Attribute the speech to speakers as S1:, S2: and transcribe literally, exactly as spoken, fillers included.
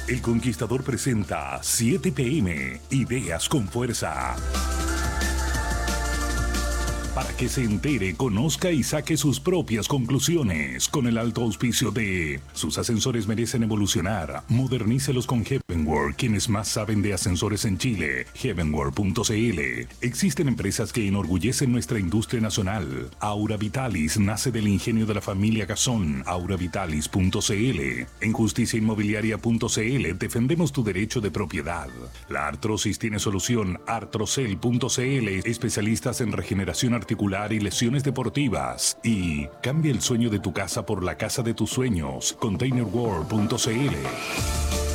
S1: El Conquistador presenta siete pe eme, Ideas con Fuerza. Para que se entere, conozca y saque sus propias conclusiones. Con el alto auspicio de sus ascensores merecen evolucionar. Modernícelos con Heavenworld, quienes más saben de ascensores en Chile. heavenworld punto cl. Existen empresas que enorgullecen nuestra industria nacional. Aura Vitalis nace del ingenio de la familia Gazón. aura vitalis punto cl. En justicia inmobiliaria punto cl defendemos tu derecho de propiedad. La artrosis tiene solución. artrocel punto cl. Especialistas en regeneración articular articular y lesiones deportivas. Y cambia el sueño de tu casa por la casa de tus sueños. containerworld punto cl.